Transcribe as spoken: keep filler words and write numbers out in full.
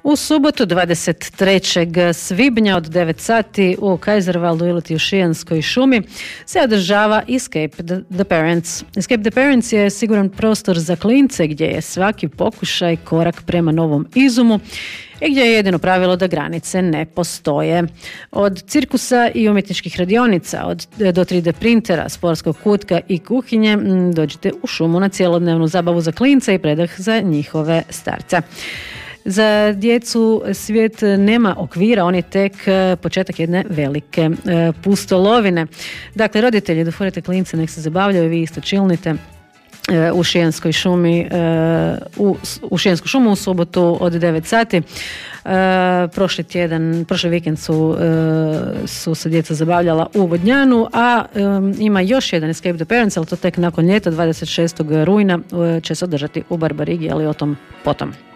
U subotu dvadeset trećeg svibnja od devet sati u Kaiserwaldu ili u Šijanskoj šumi se održava Escape the Parents. Escape the Parents je siguran prostor za klince gdje je svaki pokušaj korak prema novom izumu i gdje je jedino pravilo da granice ne postoje. Od cirkusa i umjetničkih radionica, od, do tri D printera, sportskog kutka i kuhinje, dođite u šumu na cijelodnevnu zabavu za klince i predah za njihove starce. Za djecu svijet nema okvira, on je tek početak jedne velike pustolovine. Dakle, roditelji, dofurite klince, nek se zabavljaju, vi isto čilnite u Šijanskoj šumi, u, u Šijansku šumu u subotu od devet sati. Prošli tjedan, prošli vikend su, su se djeca zabavljala u Vodnjanu, a ima još jedan Escape the Parents, ali to tek nakon ljeta, dvadeset šestog rujna će se održati u Barbarigi, ali o tom potom.